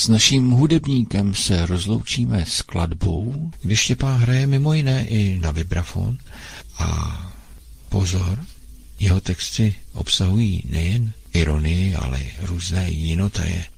S naším hudebníkem se rozloučíme skladbou, kde Štěpán hraje mimo jiné i na vibrafon. A pozor, jeho texty obsahují nejen ironii, ale různé jinotaje.